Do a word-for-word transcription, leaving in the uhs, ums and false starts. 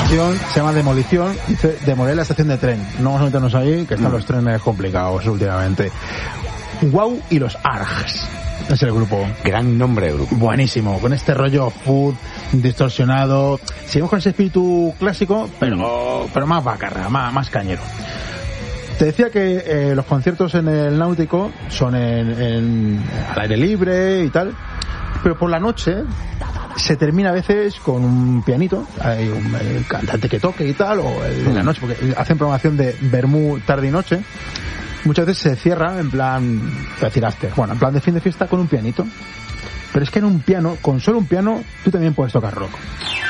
canción se llama Demolición, dice demoler la estación de tren. No vamos a meternos ahí, que están los trenes complicados últimamente. Wow y los Args es el grupo. Gran nombre de grupo. Buenísimo, con este rollo food distorsionado. Seguimos con ese espíritu clásico, pero pero más bacarra, más, más cañero. Te decía que eh, los conciertos en el Náutico son en, en al aire libre y tal, pero por la noche se termina a veces con un pianito, hay un el cantante que toque y tal, o el, en la noche, porque hacen programación de vermú tarde y noche. Muchas veces se cierra en plan, voy a decir after, bueno, en plan de fin de fiesta con un pianito. Pero es que en un piano, con solo un piano, tú también puedes tocar rock.